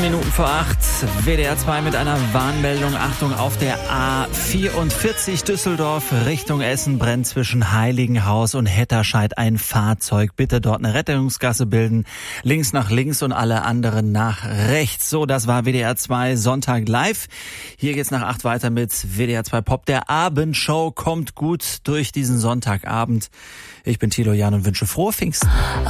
Minuten vor 8, WDR 2 mit einer Warnmeldung. Achtung, auf der A44 Düsseldorf Richtung Essen brennt zwischen Heiligenhaus und Hetterscheid ein Fahrzeug. Bitte dort eine Rettungsgasse bilden. Links nach links und alle anderen nach rechts. So, das war WDR 2 Sonntag live. Hier geht's nach 8 weiter mit WDR 2 Pop. Der Abendshow kommt gut durch diesen Sonntagabend. Ich bin Thilo Jahn und wünsche frohe Pfingsten.